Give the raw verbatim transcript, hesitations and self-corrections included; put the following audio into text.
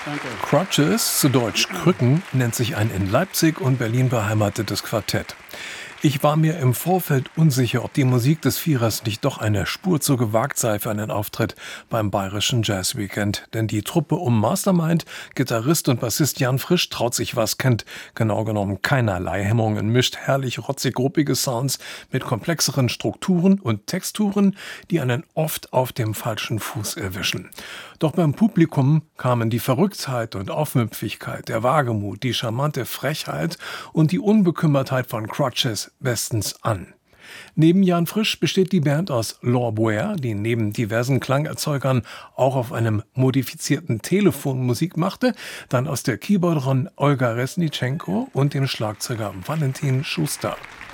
Crutches, zu Deutsch Krücken, nennt sich ein in Leipzig und Berlin beheimatetes Quartett. Ich war mir im Vorfeld unsicher, ob die Musik des Vierers nicht doch eine Spur zu gewagt sei für einen Auftritt beim Bayerischen Jazz Weekend. Denn die Truppe um Mastermind, Gitarrist und Bassist Jan Frisch traut sich was, kennt genau genommen keinerlei Hemmungen, mischt herrlich rotzig-ruppige Sounds mit komplexeren Strukturen und Texturen, die einen oft auf dem falschen Fuß erwischen. Doch beim Publikum kamen die Verrücktheit und Aufmüpfigkeit, der Wagemut, die charmante Frechheit und die Unbekümmertheit von Crutches bestens an. Neben Jan Frisch besteht die Band aus Laure Boer, die neben diversen Klangerzeugern auch auf einem modifizierten Telefon Musik machte, dann aus der Keyboarderin Olga Resnitschenko und dem Schlagzeuger Valentin Schuster.